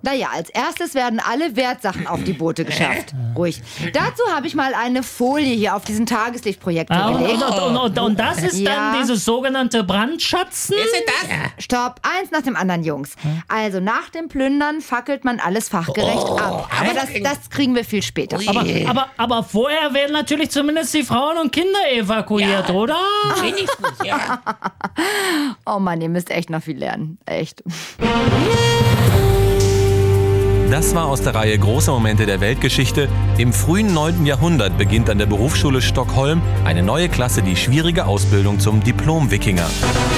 Naja, als erstes werden alle Wertsachen auf die Boote geschafft. Ruhig. Dazu habe ich mal eine Folie hier auf diesen Tageslichtprojektor gelegt. Und das ist dann dieses sogenannte Brandschatzen? Ist das? Stopp, eins nach dem anderen, Jungs. Also nach dem Plündern fackelt man alles fachgerecht ab. Aber das kriegen wir viel später. Aber vorher werden natürlich zumindest die Frauen und Kinder evakuiert, oder? Wenigstens, ja. Oh Mann, ihr müsst echt noch viel lernen. Echt. Das war aus der Reihe Große Momente der Weltgeschichte. Im frühen 9. Jahrhundert beginnt an der Berufsschule Stockholm eine neue Klasse die schwierige Ausbildung zum Diplom-Wikinger.